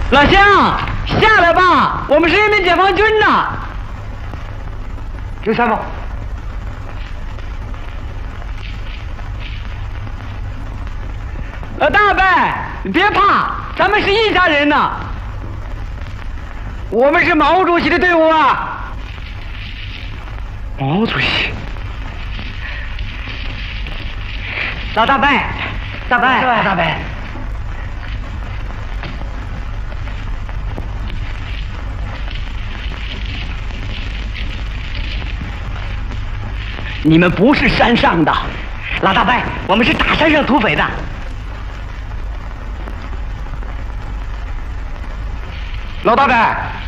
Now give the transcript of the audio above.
老乡，下来吧，我们是人民解放军呐。 有参谋。 老大伯，你别怕，咱们是一家人呐。我们是毛主席的队伍啊。 毛主席。 老大伯，大伯， 老大伯。 你们不是山上的，老大伯，我们是大山上土匪的。 老大伯。